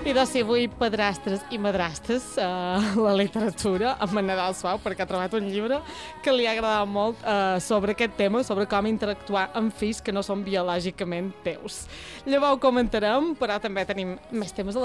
I doncs sí, avui padrastres i madrastres, la literatura, amb en Nadal Suau, perquè ha trobat un llibre que li ha agradat molt sobre aquest tema, sobre com interactuar amb fills que no són biològicament teus. Llavors ho comentarem, però també tenim més temes a